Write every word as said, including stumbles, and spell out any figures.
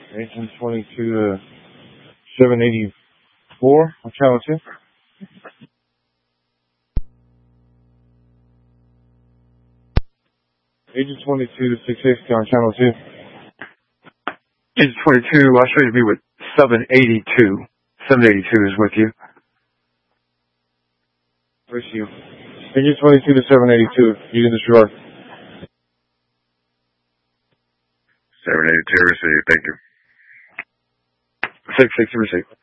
Agent twenty-two to seven eighty-four on channel two. Agent twenty-two to six sixty on channel two. Agent twenty-two, I'll show you to be with seven eighty-two. seven eighty-two is with you. Where's you? Agent twenty-two to seven eighty-two, you can disregard. seven eighty-two, receive, thank you. six sixty, receive.